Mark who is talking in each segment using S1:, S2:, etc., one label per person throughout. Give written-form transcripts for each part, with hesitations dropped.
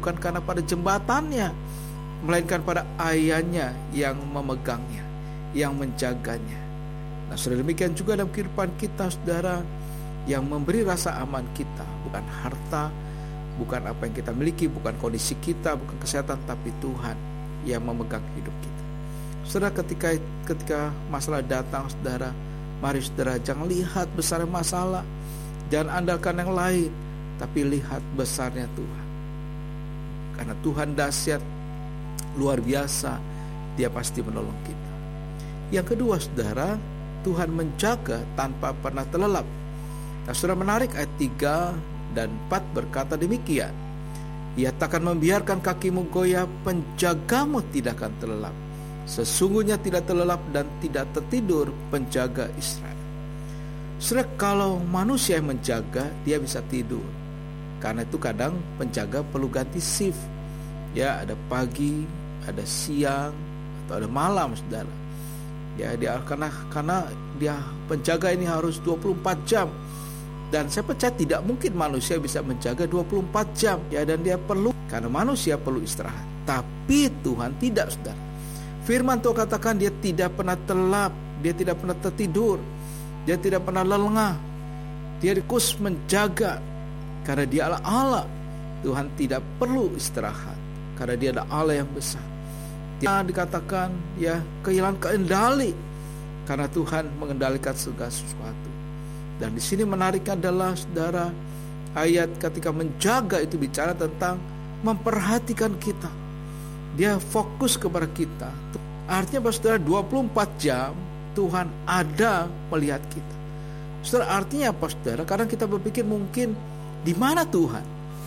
S1: bukan karena pada jembatannya, melainkan pada ayahnya yang memegangnya, yang menjaganya. Nah, saudara, demikian juga dalam kehidupan kita, saudara, yang memberi rasa aman kita bukan harta, bukan apa yang kita miliki, bukan kondisi kita, bukan kesehatan, tapi Tuhan yang memegang hidup kita. Saudara, ketika masalah datang, saudara, mari saudara jangan lihat besar masalah, jangan andalkan yang lain, tapi lihat besarnya Tuhan. Karena Tuhan dahsyat, luar biasa, Dia pasti menolong kita. Yang kedua, saudara, Tuhan menjaga tanpa pernah terlelap. Nah, saudara, menarik ayat 3 dan 4 berkata demikian. Ia takkan membiarkan kakimu goyah, penjagamu tidak akan terlelap. Sesungguhnya tidak terlelap dan tidak tertidur penjaga Israel. Saudara, kalau manusia yang menjaga, dia bisa tidur. Karena itu kadang penjaga perlu ganti shift. Ya, ada pagi, ada siang, atau ada malam, saudara. Ya, dia karena dia penjaga ini harus 24 jam. Dan saya percaya tidak mungkin manusia bisa menjaga 24 jam. Ya, dan dia perlu, karena manusia perlu istirahat. Tapi Tuhan tidak, saudara. Firman Tuhan katakan Dia tidak pernah terlelap, Dia tidak pernah tertidur, Dia tidak pernah lengah. Dia terus menjaga. Karena Dia adalah Allah. Tuhan tidak perlu istirahat, karena Dia adalah Allah yang besar. Dia dikatakan ya kehilangan kendali, karena Tuhan mengendalikan segala sesuatu. Dan di sini menarik adalah, saudara, ayat ketika menjaga itu bicara tentang memperhatikan kita. Dia fokus kepada kita. Artinya bahwa, saudara, 24 jam Tuhan ada melihat kita. Saudara, artinya apa, saudara? Kadang kita berpikir mungkin di mana Tuhan?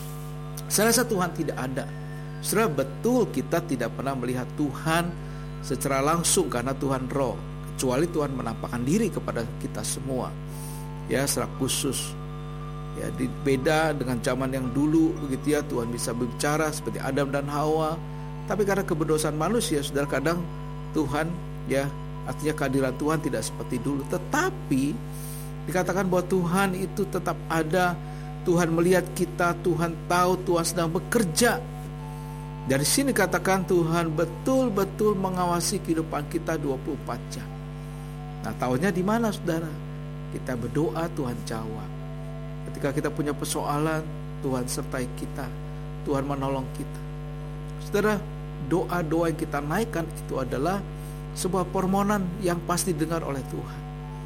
S1: Saya rasa Tuhan tidak ada. Saudara, betul kita tidak pernah melihat Tuhan secara langsung karena Tuhan roh, kecuali Tuhan menampakkan diri kepada kita semua. Ya, secara khusus. Ya, beda dengan zaman yang dulu begitu ya, Tuhan bisa berbicara seperti Adam dan Hawa. Tapi karena keberdosaan manusia, saudara, kadang Tuhan ya, artinya kehadiran Tuhan tidak seperti dulu. Tetapi dikatakan bahwa Tuhan itu tetap ada. Tuhan melihat kita, Tuhan tahu, Tuhan sedang bekerja. Dari sini katakan Tuhan betul-betul mengawasi kehidupan kita 24 jam. Nah, tahunya di mana, saudara? Kita berdoa, Tuhan jawab. Ketika kita punya persoalan, Tuhan sertai kita, Tuhan menolong kita. Saudara, doa-doa yang kita naikkan itu adalah sebuah permohonan yang pasti didengar oleh Tuhan.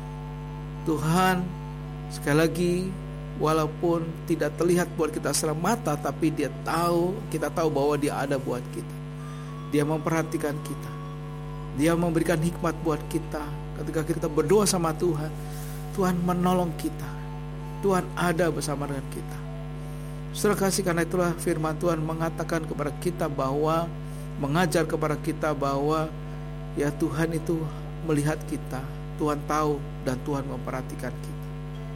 S1: Tuhan, sekali lagi, walaupun tidak terlihat buat kita secara mata, tapi kita tahu bahwa Dia ada buat kita. Dia memperhatikan kita. Dia memberikan hikmat buat kita. Ketika kita berdoa sama Tuhan, Tuhan menolong kita. Tuhan ada bersama dengan kita. Saudara kasih, karena itulah firman Tuhan mengatakan kepada kita bahwa, mengajar kepada kita bahwa ya Tuhan itu melihat kita, Tuhan tahu, dan Tuhan memperhatikan kita.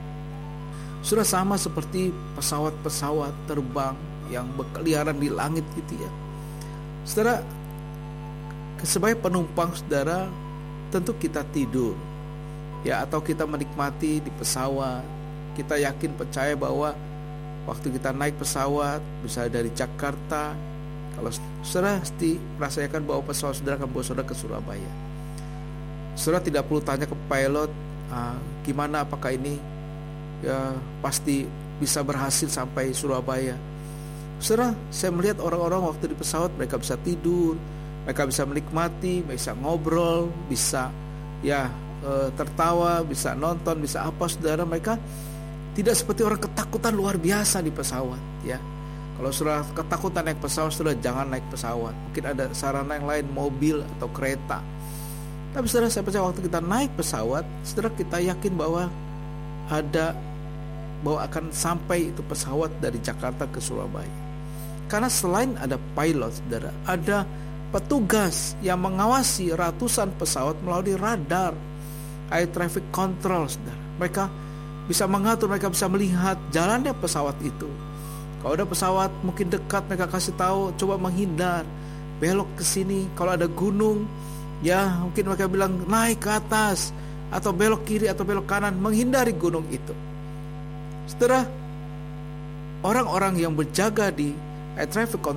S1: Sudah sama seperti pesawat-pesawat terbang yang berkeliaran di langit gitu ya. Saudara, sebagai penumpang, saudara, tentu kita tidur ya, atau kita menikmati di pesawat. Kita yakin percaya bahwa waktu kita naik pesawat, misalnya dari Jakarta, kalau saudara pasti merasakan bahwa pesawat saudara akan bawa saudara ke Surabaya. Saudara tidak perlu tanya ke pilot, gimana, apakah ini ya pasti bisa berhasil sampai Surabaya. Saudara, saya melihat orang-orang waktu di pesawat, mereka bisa tidur, mereka bisa menikmati, bisa ngobrol, bisa ya tertawa, bisa nonton, bisa apa, saudara. Mereka tidak seperti orang ketakutan luar biasa di pesawat ya. Kalau saudara ketakutan naik pesawat, saudara jangan naik pesawat. Mungkin ada sarana yang lain, mobil atau kereta. Tapi saudara, saya percaya waktu kita naik pesawat, saudara, kita yakin bahwa akan sampai itu pesawat dari Jakarta ke Surabaya. Karena selain ada pilot, saudara, ada petugas yang mengawasi ratusan pesawat melalui radar, air traffic control, saudara. Mereka bisa mengatur, mereka bisa melihat jalannya pesawat itu. Kalau ada pesawat mungkin dekat, mereka kasih tahu, coba menghindar, belok ke sini. Kalau ada gunung, ya mungkin mereka bilang naik ke atas, atau belok kiri atau belok kanan, menghindari gunung itu. Saudara, orang-orang yang berjaga di air traffic control